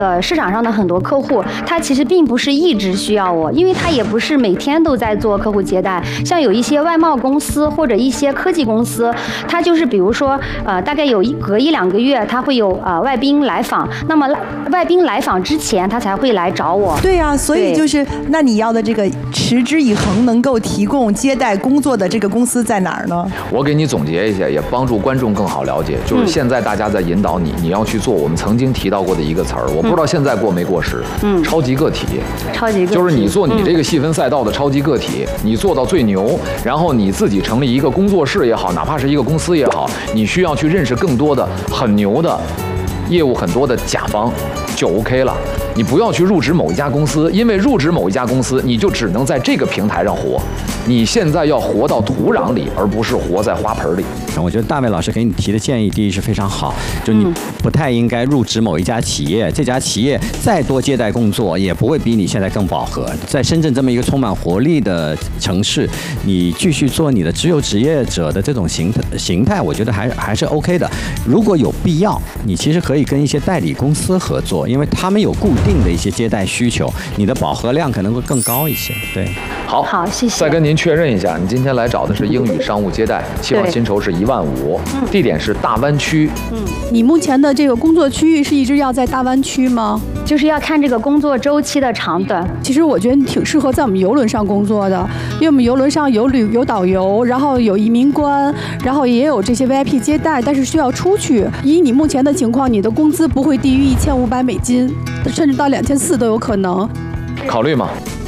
市场上的很多客户，他其实并不是一直需要我，因为他也不是每天都在做客户接待。像有一些外贸公司或者一些科技公司，他就是比如说，大概隔一两个月，他会有外宾来访，那么外宾来访之前，他才会来找我。 对呀，所以就是那你要的这个持之以恒能够提供接待工作的这个公司在哪儿呢？ 我给你总结一下，也帮助观众更好了解，就是现在大家在引导你，你要去做我们曾经提到过的一个词儿，我不知道现在过没过时。超级个体。 超级个体就是你做你这个细分赛道的超级个体，你做到最牛，然后你自己成立一个工作室也好，哪怕是一个公司也好，你需要去认识更多的很牛的业务，很多的甲方就 OK 了。你不要去入职某一家公司，因为入职某一家公司，你就只能在这个平台上活。你现在要活到土壤里，而不是活在花盆里。 我觉得大卫老师给你提的建议，第一是非常好，就你不太应该入职某一家企业，这家企业再多接待工作，也不会比你现在更饱和。在深圳这么一个充满活力的城市，你继续做你的自由职业者的这种形态，我觉得还是 OK 的。如果有必要，你其实可以跟一些代理公司合作，因为他们有固定的一些接待需求，你的饱和量可能会更高一些。对， 好，谢谢。 再跟您确认一下，你今天来找的是英语商务接待，期望薪酬是15000，地点是大湾区。 你目前的这个工作区域是一直要在大湾区吗？ 就是要看这个工作周期的长短。 其实我觉得你挺适合在我们邮轮上工作的，因为我们邮轮上有导游，然后有移民官，然后也有这些 VIP 接待，但是需要出去。以你目前的情况，你的工资不会低于1500美金，甚至到2400都有可能。 考虑吗？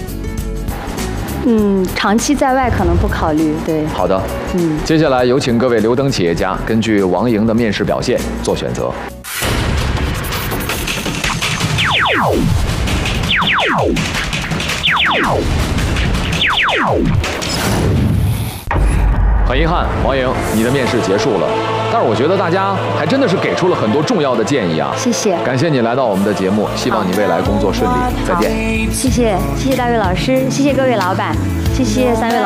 长期在外可能不考虑。对， 好的。接下来有请各位留灯企业家根据王莹的面试表现做选择。很遗憾，王莹，你的面试结束了。但是我觉得大家还真的是给出了很多重要的建议啊！ 谢谢， 感谢你来到我们的节目，希望你未来工作顺利。再见。 谢谢大卫老师，谢谢各位老板，谢谢3位老板。